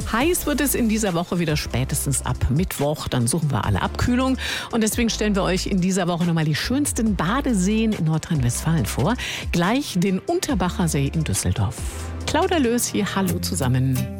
Heiß wird es in dieser Woche wieder spätestens ab Mittwoch. Dann suchen wir alle Abkühlung. Und deswegen stellen wir euch in dieser Woche nochmal die schönsten Badeseen in Nordrhein-Westfalen vor. Gleich den Unterbacher See in Düsseldorf. Claudia Lös hier, hallo zusammen.